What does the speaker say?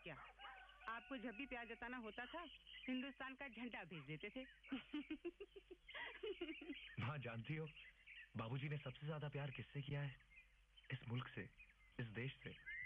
क्या, आपको जब भी प्यार जताना होता था हिंदुस्तान का झंडा भेज देते थे। माँ जानती हो, बाबूजी ने सबसे ज्यादा प्यार किससे किया है? इस मुल्क से, इस देश से।